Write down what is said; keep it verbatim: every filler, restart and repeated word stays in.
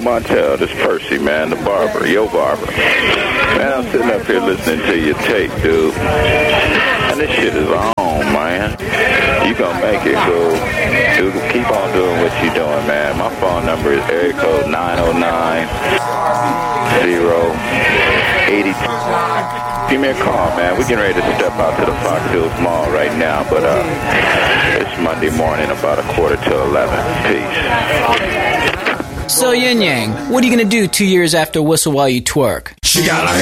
Montel, this Percy, man, the barber, yo barber. Man, I'm sitting up here listening to your tape, dude. And this shit is on, man. You gonna make it, so dude, keep on doing what you doing, man. My phone number is area code nine oh nine, zero, eight oh. Give me a call, man. We're getting ready to step out to the Fox Hills Mall right now, but uh, it's Monday morning, about a quarter to eleven. Peace. So, Yin Yang, what are you going to do two years after Whistle While You Twerk? She got a